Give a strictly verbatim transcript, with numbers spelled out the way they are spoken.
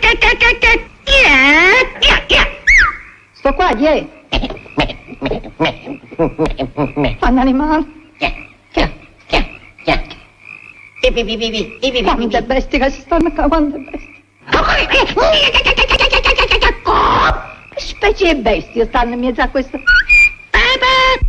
Sto qua, chi è? Un animale. Quante bestie che si stanno qua, quante bestie. Che specie di bestie stanno in mezzo a questo?